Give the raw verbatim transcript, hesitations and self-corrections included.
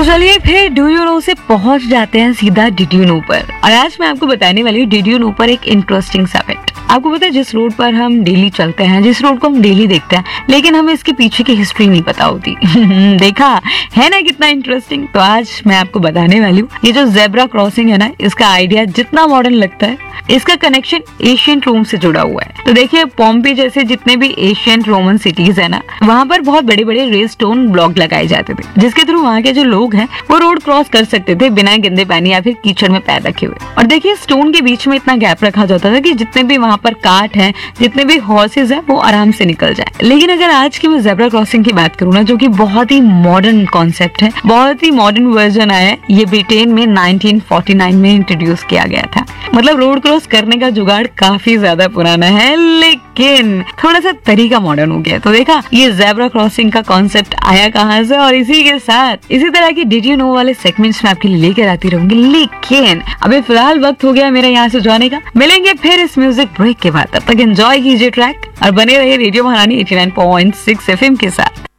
तो चलिए फिर डू यू नो से पहुंच जाते हैं सीधा डिड यू नो पर। और आज मैं आपको बताने वाली हूँ डिड यू नो पर एक इंटरेस्टिंग सा फैक्ट। आपको पता है जिस रोड पर हम डेली चलते हैं, जिस रोड को हम डेली देखते हैं, लेकिन हमें इसके पीछे की हिस्ट्री नहीं पता होती। देखा है ना कितना इंटरेस्टिंग। तो आज मैं आपको बताने वाली हूँ ये जो जेब्रा क्रॉसिंग है ना, इसका आइडिया जितना मॉडर्न लगता है, इसका कनेक्शन एशियंट रोम से जुड़ा हुआ है। तो देखिए पॉम्पे जैसे जितने भी एशियंट रोमन सिटीज है ना, वहाँ पर बहुत बड़े बड़े रेड स्टोन ब्लॉक लगाए जाते थे, जिसके थ्रू वहाँ के जो लोग हैं वो रोड क्रॉस कर सकते थे बिना गंदे पानी या फिर कीचड़ में पैर रखे हुए। और देखिए स्टोन के बीच में इतना गैप रखा जाता था कि जितने भी वहाँ पर कार्ट हैं, जितने भी हॉर्सेज हैं, वो आराम से निकल जाए। लेकिन अगर आज की मैं जेब्रा क्रॉसिंग की बात करूँ ना, जो कि बहुत ही मॉडर्न कॉन्सेप्ट है, बहुत ही मॉडर्न वर्जन आया है, ये ब्रिटेन में नाइनटीन फोर्टी नाइन में इंट्रोड्यूस किया गया था। मतलब रोड क्रॉस करने का जुगाड़ काफी ज्यादा पुराना है, लेकिन थोड़ा सा तरीका मॉडर्न हो गया। तो देखा ये जेब्रा क्रॉसिंग का कॉन्सेप्ट आया कहाँ से, और इसी के साथ इसी तरह की डिड यू नो वाले सेगमेंट्स में आपके लिए लेकर आती रहूंगी। लेकिन अभी फिलहाल वक्त हो गया मेरा यहाँ से जाने का। मिलेंगे फिर इस म्यूजिक ब्रेक के बाद, तब तक एंजॉय कीजिए ट्रैक और बने रहिए रेडियो महारानी eighty nine point six FM के साथ।